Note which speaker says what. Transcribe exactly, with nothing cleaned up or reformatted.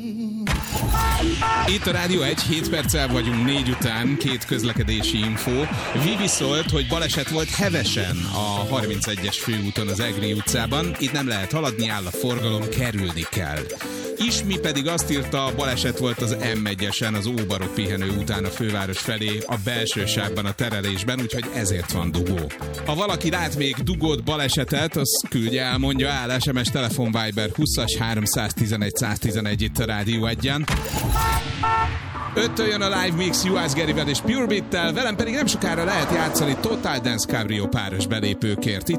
Speaker 1: Itt a Rádió egy, hét perccel vagyunk négy után, két közlekedési info. Vivi szólt, hogy baleset volt Hevesen a harmincegyes főúton az Egri utcában. Itt nem lehet haladni, áll a forgalom, kerülni kell. Ismi pedig azt írta, baleset volt az em egyesen az Óbarok pihenő után a főváros felé, a belső sávban a terelésben, úgyhogy ezért van dugó. Ha valaki lát még dugót, balesetet, az küldje el, mondja el, es em es, telefon, Viber húszas háromszáztizenegy száztizenegy itt a Rádió egyen. Öttől jön a Live Mix Juhász Gerivel és Pure Beat-tel, velem pedig nem sokára lehet játszani Total Dance Cabrio páros belépőkért. Itt